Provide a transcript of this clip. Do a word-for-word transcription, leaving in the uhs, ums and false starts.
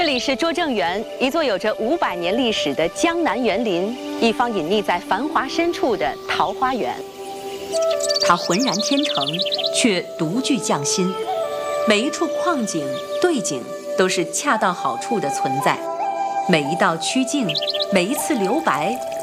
这里是拙政园，一座有着五百年历史的江南园林，一方隐匿在繁华深处的桃花源。 它浑然天成，却独具匠心，每一处框景、对景都是恰到好处的存在，每一道曲径，每一次留白，